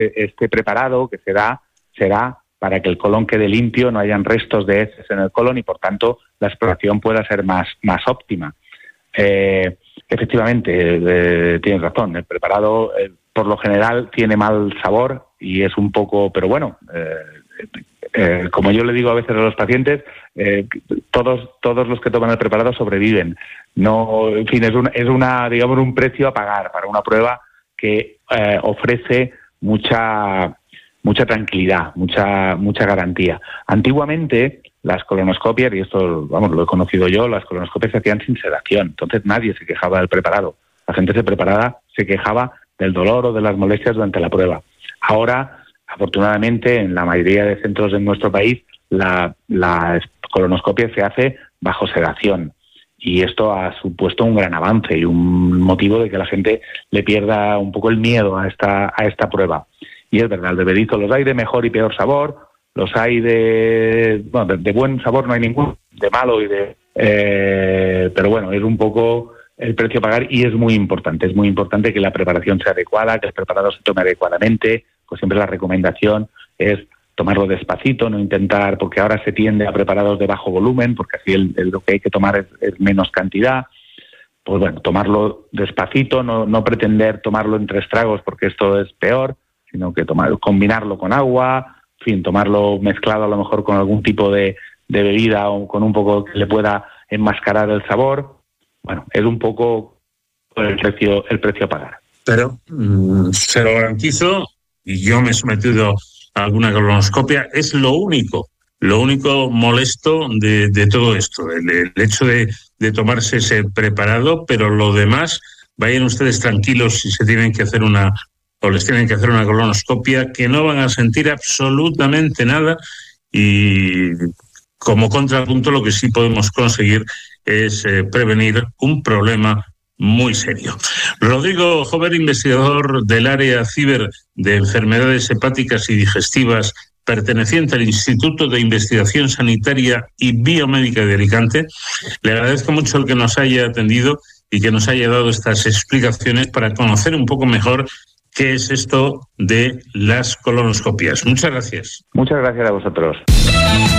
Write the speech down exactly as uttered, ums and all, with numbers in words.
este, este preparado que se da será para que el colon quede limpio, no hayan restos de heces en el colon y, por tanto, la exploración pueda ser más, más óptima. Eh, efectivamente, eh, tienes razón, el preparado eh, por lo general tiene mal sabor y es un poco, pero bueno, eh, eh, como yo le digo a veces a los pacientes, eh, todos todos los que toman el preparado sobreviven. No, en fin, es una, es una digamos un precio a pagar para una prueba que eh, ofrece mucha mucha tranquilidad, mucha mucha garantía. Antiguamente las colonoscopias, y esto vamos lo he conocido yo, las colonoscopias se hacían sin sedación, entonces nadie se quejaba del preparado. La gente se preparaba, se quejaba del dolor o de las molestias durante la prueba. Ahora, afortunadamente, en la mayoría de centros de nuestro país, la, la colonoscopia se hace bajo sedación. Y esto ha supuesto un gran avance y un motivo de que la gente le pierda un poco el miedo a esta, a esta prueba. Y es verdad, el bebedizo los hay de mejor y peor sabor, los hay de, bueno, de, de buen sabor no hay ninguno, de malo y de... Eh, pero bueno, es un poco el precio a pagar y es muy importante, es muy importante que la preparación sea adecuada, que el preparado se tome adecuadamente, pues siempre la recomendación es tomarlo despacito, no intentar, porque ahora se tiende a preparados de bajo volumen, porque así el, el, lo que hay que tomar es, es menos cantidad. Pues bueno, tomarlo despacito, no, no pretender tomarlo en tres tragos porque esto es peor, sino que tomar, combinarlo con agua, en fin, tomarlo mezclado a lo mejor con algún tipo de, de bebida o con un poco que le pueda enmascarar el sabor. Bueno, es un poco el precio, el precio a pagar. Pero mmm, se lo garantizo, y yo me he sometido a alguna colonoscopia, es lo único, lo único molesto de, de todo esto, el, el hecho de, de tomarse ese preparado, pero lo demás, vayan ustedes tranquilos si se tienen que hacer una, o les tienen que hacer una colonoscopia, que no van a sentir absolutamente nada, y como contrapunto lo que sí podemos conseguir es eh, prevenir un problema muy serio. Rodrigo Jover, investigador del área ciber de enfermedades hepáticas y digestivas, perteneciente al Instituto de Investigación Sanitaria y Biomédica de Alicante. Le agradezco mucho el que nos haya atendido y que nos haya dado estas explicaciones para conocer un poco mejor qué es esto de las colonoscopias. Muchas gracias. Muchas gracias a vosotros.